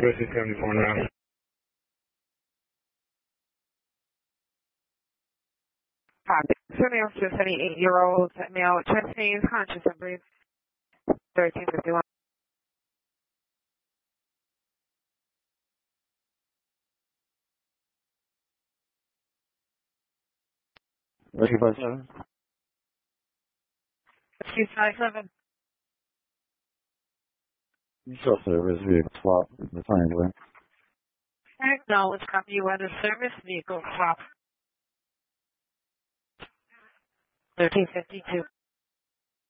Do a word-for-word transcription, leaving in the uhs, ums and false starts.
Whiskey seventy-four now. Copy. Two males to a seventy-eight-year-old male with chest pains, conscious and breathe. thirteen fifty-one. Whiskey five seven. Whiskey five seven. You still service vehicle swap. The triangle. Acknowledge copy. You under service vehicle swap. thirteen fifty-two.